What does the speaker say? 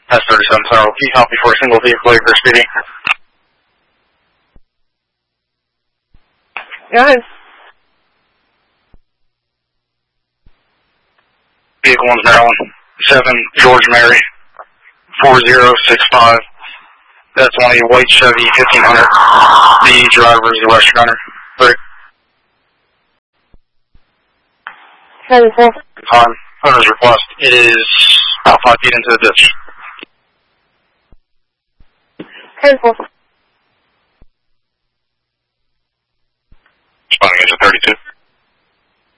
That's 37 Central. Key copy for a single vehicle for speeding. Go ahead. Vehicle 1's Maryland. 7 George Mary. 4065. That's on a white Chevy 1500. The driver is the Western Gunner. 3. Time. Owner's request. It is about 5 feet into the ditch. Careful. Responding engine 32.